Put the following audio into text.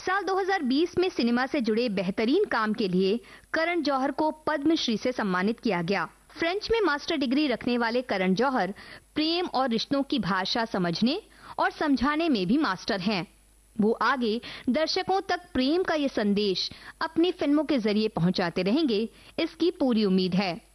साल 2020 में सिनेमा से जुड़े बेहतरीन काम के लिए करण जौहर को पद्मश्री से सम्मानित किया गया। फ्रेंच में मास्टर डिग्री रखने वाले करण जौहर प्रेम और रिश्तों की भाषा समझने और समझाने में भी मास्टर हैं। वो आगे दर्शकों तक प्रेम का ये संदेश अपनी फिल्मों के जरिए पहुंचाते रहेंगे, इसकी पूरी उम्मीद है।